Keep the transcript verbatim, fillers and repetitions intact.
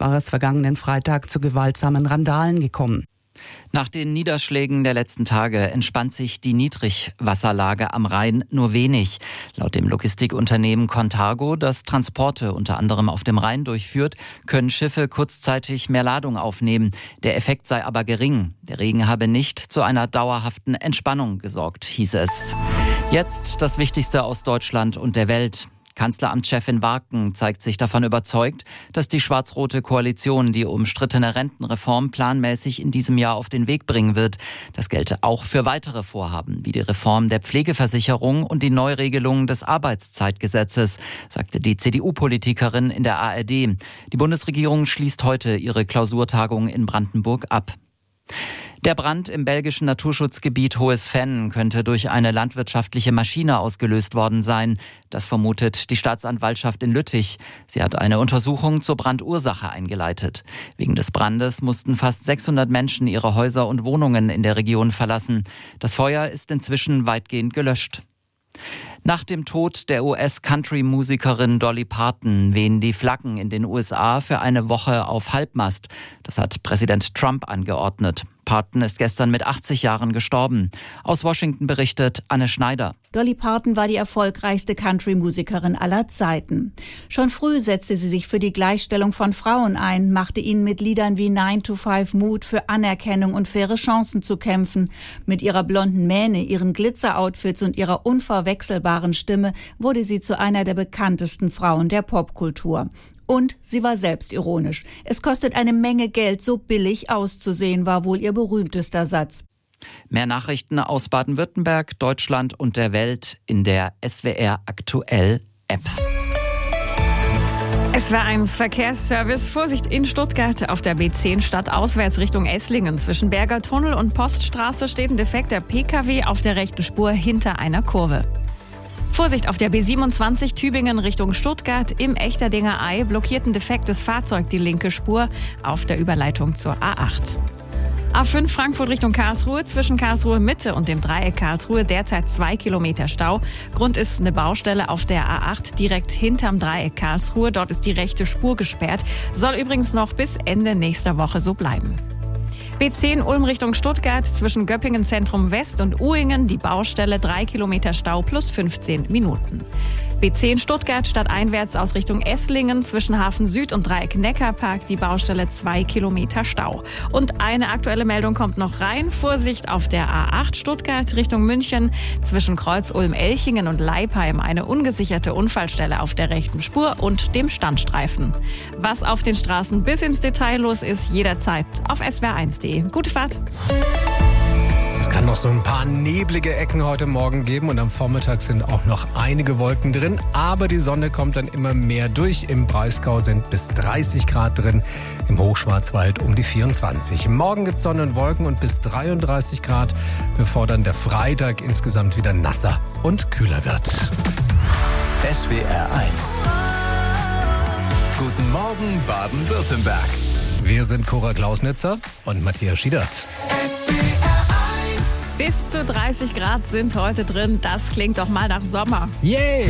war es vergangenen Freitag zu gewaltsamen Randalen gekommen. Nach den Niederschlägen der letzten Tage entspannt sich die Niedrigwasserlage am Rhein nur wenig. Laut dem Logistikunternehmen Contargo, das Transporte unter anderem auf dem Rhein durchführt, können Schiffe kurzzeitig mehr Ladung aufnehmen. Der Effekt sei aber gering. Der Regen habe nicht zu einer dauerhaften Entspannung gesorgt, hieß es. Jetzt das Wichtigste aus Deutschland und der Welt. Kanzleramtschefin Warken zeigt sich davon überzeugt, dass die schwarz-rote Koalition die umstrittene Rentenreform planmäßig in diesem Jahr auf den Weg bringen wird. Das gelte auch für weitere Vorhaben, wie die Reform der Pflegeversicherung und die Neuregelung des Arbeitszeitgesetzes, sagte die C D U-Politikerin in der A R D. Die Bundesregierung schließt heute ihre Klausurtagung in Brandenburg ab. Der Brand im belgischen Naturschutzgebiet Hohes Venn könnte durch eine landwirtschaftliche Maschine ausgelöst worden sein. Das vermutet die Staatsanwaltschaft in Lüttich. Sie hat eine Untersuchung zur Brandursache eingeleitet. Wegen des Brandes mussten fast sechshundert Menschen ihre Häuser und Wohnungen in der Region verlassen. Das Feuer ist inzwischen weitgehend gelöscht. Nach dem Tod der U S-Country-Musikerin Dolly Parton wehen die Flaggen in den U S A für eine Woche auf Halbmast. Das hat Präsident Trump angeordnet. Parton ist gestern mit achtzig Jahren gestorben. Aus Washington berichtet Anne Schneider. Dolly Parton war die erfolgreichste Country-Musikerin aller Zeiten. Schon früh setzte sie sich für die Gleichstellung von Frauen ein, machte ihnen mit Liedern wie nine to five Mut für Anerkennung und faire Chancen zu kämpfen. Mit ihrer blonden Mähne, ihren Glitzer-Outfits und ihrer unverwechselbaren Stimme wurde sie zu einer der bekanntesten Frauen der Popkultur. Und sie war selbstironisch. Es kostet eine Menge Geld, so billig auszusehen, war wohl ihr berühmtester Satz. Mehr Nachrichten aus Baden-Württemberg, Deutschland und der Welt in der S W R Aktuell App. S W R eins Verkehrsservice. Vorsicht in Stuttgart auf der B zehn stadtauswärts Richtung Esslingen. Zwischen Berger Tunnel und Poststraße steht ein defekter P K W auf der rechten Spur hinter einer Kurve. Vorsicht auf der B siebenundzwanzig Tübingen Richtung Stuttgart. Im Echterdinger Ei blockiert ein defektes Fahrzeug die linke Spur auf der Überleitung zur A acht. A fünf Frankfurt Richtung Karlsruhe. Zwischen Karlsruhe Mitte und dem Dreieck Karlsruhe derzeit zwei Kilometer Stau. Grund ist eine Baustelle auf der A acht direkt hinterm Dreieck Karlsruhe. Dort ist die rechte Spur gesperrt. Soll übrigens noch bis Ende nächster Woche so bleiben. B zehn Ulm Richtung Stuttgart, zwischen Göppingen Zentrum West und Uhingen, die Baustelle drei Kilometer Stau plus fünfzehn Minuten. B zehn Stuttgart stadteinwärts aus Richtung Esslingen, zwischen Hafen Süd und Dreieck Neckarpark, die Baustelle zwei Kilometer Stau. Und eine aktuelle Meldung kommt noch rein. Vorsicht auf der A acht Stuttgart Richtung München, zwischen Kreuz Ulm-Elchingen und Leipheim, eine ungesicherte Unfallstelle auf der rechten Spur und dem Standstreifen. Was auf den Straßen bis ins Detail los ist, jederzeit auf S W R eins punkt de. Gute Fahrt! Es kann noch so ein paar neblige Ecken heute Morgen geben und am Vormittag sind auch noch einige Wolken drin, aber die Sonne kommt dann immer mehr durch. Im Breisgau sind bis dreißig Grad drin, im Hochschwarzwald um die vierundzwanzig. Morgen gibt es Sonne und Wolken und bis dreiunddreißig Grad, bevor dann der Freitag insgesamt wieder nasser und kühler wird. S W R eins. Guten Morgen Baden-Württemberg. Wir sind Cora Klausnitzer und Matthias Schiedert. Bis zu dreißig Grad sind heute drin. Das klingt doch mal nach Sommer. Yay!